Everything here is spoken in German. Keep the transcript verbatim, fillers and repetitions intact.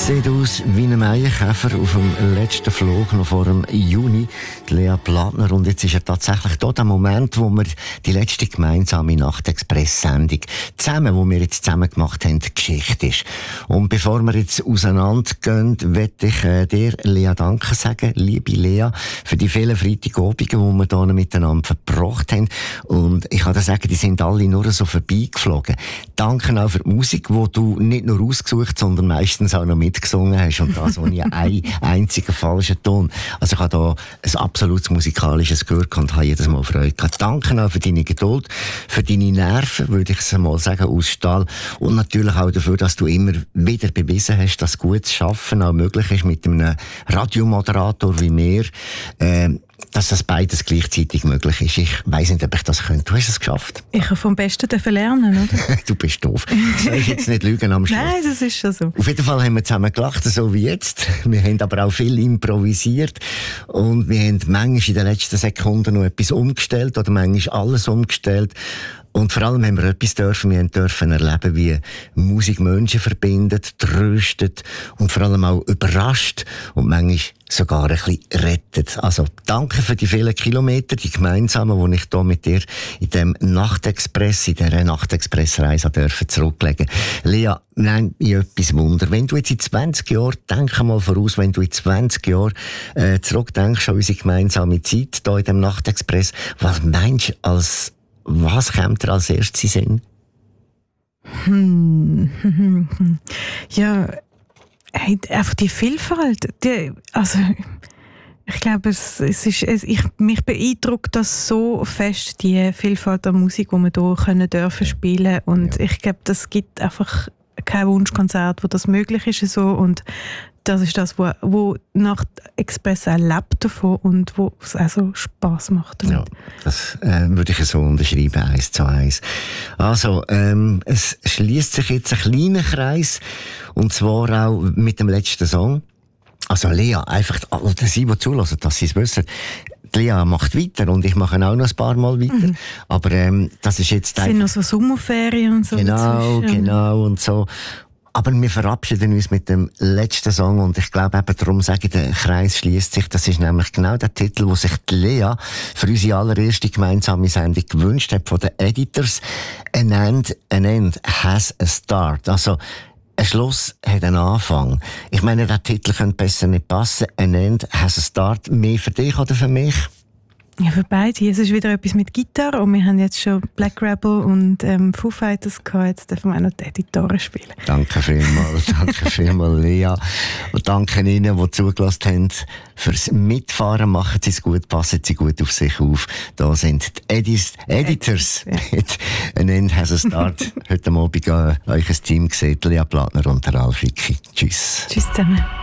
Sieht aus wie ein Maienkäfer auf dem letzten Flug noch vor dem Juni. Die Lea Plattner. Und jetzt ist er tatsächlich da der Moment, wo wir die letzte gemeinsame Nachtexpress-Sendung zusammen, die wir jetzt zusammen gemacht haben, Geschichte ist. Und bevor wir jetzt auseinandergehen, möchte ich äh, dir, Lea, Danke sagen, liebe Lea, für die vielen Freitagabende, die wir hier miteinander verbracht haben. Und ich kann dir sagen, die sind alle nur so vorbeigeflogen. Danke auch für die Musik, die du nicht nur ausgesucht, sondern meistens auch noch mitgesungen hast. Und das ohne einen einzigen falschen Ton. Also ich habe da ein absolutes musikalisches Gehör und habe jedes Mal Freude gehabt. Danke auch für deine Geduld, für deine Nerven, würde ich es mal sagen, aus Stahl. Und natürlich auch dafür, dass du immer wieder bewiesen hast, dass gutes Schaffen auch möglich ist mit einem Radiomoderator wie mir. Äh, dass das beides gleichzeitig möglich ist. Ich weiss nicht, ob ich das könnte. Du hast es geschafft. Ich habe vom Besten lernen, oder? Du bist doof. Du sollst jetzt nicht lügen am Schluss. Nein, das ist schon so. Auf jeden Fall haben wir zusammen gelacht, so wie jetzt. Wir haben aber auch viel improvisiert. Und wir haben manchmal in den letzten Sekunden noch etwas umgestellt oder manchmal alles umgestellt. Und vor allem haben wir etwas dürfen, wir dürfen erleben, wie Musik Menschen verbindet, tröstet und vor allem auch überrascht und manchmal sogar ein bisschen rettet. Also, danke für die vielen Kilometer, die gemeinsamen, die ich hier mit dir in dem Nachtexpress, in dieser Nachtexpress-Reise dürfen zurücklegen. Lea, nein, ich etwas Wunder. Wenn du jetzt in zwanzig Jahren, denk mal voraus, wenn du in zwanzig Jahren äh, zurückdenkst an unsere gemeinsame Zeit hier in dem Nachtexpress, was meinst du als Was kommt dir als erstes in Sinn? Hm. Ja, hey, einfach die Vielfalt. Die, also, ich glaube, es, es ist, es, ich, mich beeindruckt das so fest, die Vielfalt an Musik, die wir hier können dürfen spielen. Und ja. Ich glaube, das gibt einfach kein Wunschkonzert, wo das möglich ist. So. Und das ist das, wo, wo Nacht Express auch lebt davon und wo es auch so Spass macht. Ja, das äh, würde ich so unterschreiben, eins zu eins. Also, ähm, es schließt sich jetzt ein kleiner Kreis, und zwar auch mit dem letzten Song. Also Lea, einfach, oder sie, die zulassen, dass sie es wissen, die Lea macht weiter und ich mache auch noch ein paar Mal weiter. Mhm. Aber ähm, das ist jetzt... Es sind noch so Sommerferien und so. Genau, dazwischen. Genau und so. Aber wir verabschieden uns mit dem letzten Song und ich glaube eben, darum sage ich, der Kreis schließt sich. Das ist nämlich genau der Titel, wo sich die Lea für unsere allererste gemeinsame Sendung gewünscht hat von den Editors. An end, an end has a start. Also, ein Schluss hat einen Anfang. Ich meine, der Titel könnte besser nicht passen. An end has a start. Mehr für dich oder für mich? Ja, für beide. Es ist wieder etwas mit Gitarre und wir haben jetzt schon Black Rebel und ähm, Foo Fighters gehabt. Jetzt dürfen wir auch noch die Gitarre spielen. Danke vielmals, danke vielmals, Lea. Und danke Ihnen, die zugelassen haben fürs Mitfahren. Machen Sie es gut, passen Sie gut auf sich auf. Da sind die Edis, Editors. Mit An End has a Start. Heute Abend äh, euch ein Team gesehen, Lea Plattner und der Ralf Ricki. Tschüss. Tschüss zusammen.